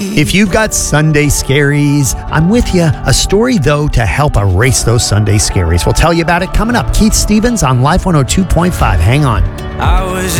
If you've got Sunday scaries, I'm with you. A story, though, to help erase those Sunday scaries. We'll tell you about it coming up. Keith Stevens on Life 102.5. Hang on. I was